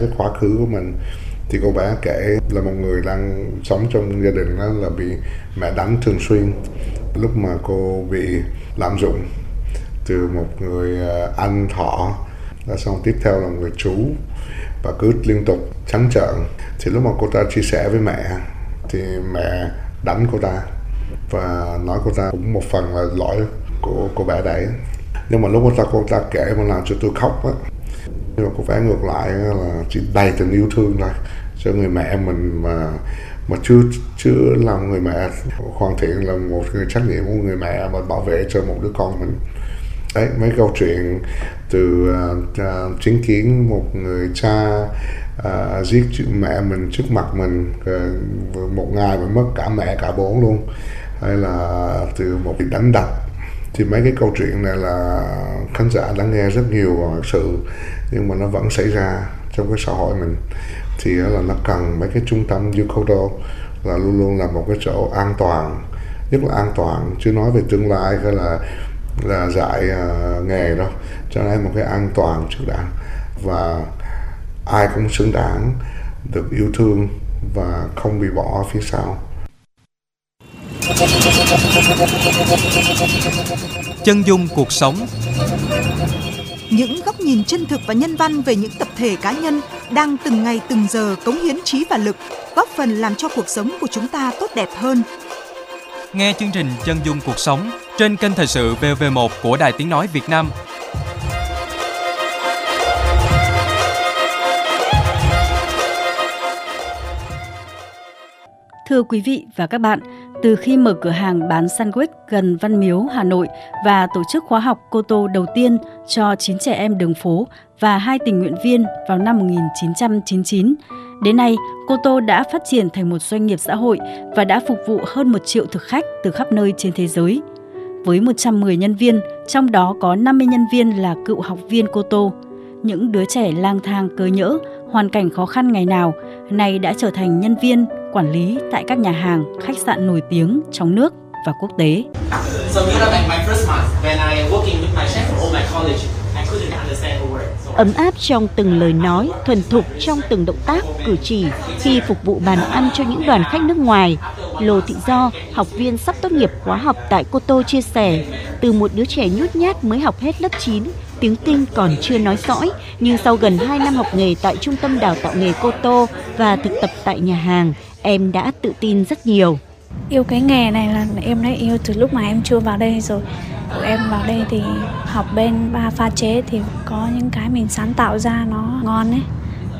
cái quá khứ của mình. Thì cô bé kể là một người đang sống trong gia đình đó là bị mẹ đánh thường xuyên. Lúc mà cô bị lạm dụng từ một người anh họ, và xong tiếp theo là người chú, và cứ liên tục trắng trợn. Thì lúc mà cô ta chia sẻ với mẹ thì mẹ đánh cô ta và nói cô ta cũng một phần là lỗi của cô bé đấy. Nhưng mà lúc cô ta kể mà làm cho tôi khóc á. Nhưng mà cô bé ngược lại là chỉ đầy tình yêu thương thôi cho người mẹ mình, mà chưa làm người mẹ hoàn thiện là một người trách nhiệm của người mẹ mà bảo vệ cho một đứa con mình. Đấy, mấy câu chuyện từ chứng kiến một người cha giết mẹ mình trước mặt mình, một ngày mà mất cả mẹ cả bố luôn, hay là từ một bị đánh đập. Thì mấy cái câu chuyện này là khán giả đã nghe rất nhiều sự, nhưng mà nó vẫn xảy ra trong cái xã hội mình. Thì là nó cần mấy cái trung tâm Yukoto là luôn luôn là một cái chỗ an toàn, rất là an toàn, chứ nói về tương lai hay là dạy nghề đó, cho nên một cái an toàn trước đã, và ai cũng xứng đáng được yêu thương và không bị bỏ phía sau. Chân dung cuộc sống. Những góc nhìn chân thực và nhân văn về những tập thể cá nhân đang từng ngày từng giờ cống hiến trí và lực, góp phần làm cho cuộc sống của chúng ta tốt đẹp hơn. Nghe chương trình Chân dung cuộc sống trên kênh Thời sự VV1 của Đài Tiếng nói Việt Nam. Thưa quý vị và các bạn, từ khi mở cửa hàng bán sandwich gần Văn Miếu, Hà Nội và tổ chức khóa học Koto đầu tiên cho 9 trẻ em đường phố và 2 tình nguyện viên vào năm 1999, đến nay Koto đã phát triển thành một doanh nghiệp xã hội và đã phục vụ hơn 1 triệu thực khách từ khắp nơi trên thế giới. Với 110 nhân viên, trong đó có 50 nhân viên là cựu học viên Koto. Những đứa trẻ lang thang cơ nhỡ, hoàn cảnh khó khăn ngày nào, nay đã trở thành nhân viên, quản lý tại các nhà hàng, khách sạn nổi tiếng trong nước và quốc tế. Ấm áp trong từng lời nói, thuần thục trong từng động tác, cử chỉ khi phục vụ bàn ăn cho những đoàn khách nước ngoài. Lô Thị Do, học viên sắp tốt nghiệp khóa học tại Koto chia sẻ, từ một đứa trẻ nhút nhát mới học hết lớp 9, tiếng Kinh còn chưa nói sõi, nhưng sau gần 2 năm học nghề tại Trung tâm Đào tạo nghề Koto và thực tập tại nhà hàng, em đã tự tin rất nhiều. Yêu cái nghề này là em đã yêu từ lúc mà em chưa vào đây rồi. Em vào đây thì học bên ba pha chế thì có những cái mình sáng tạo ra nó ngon ấy.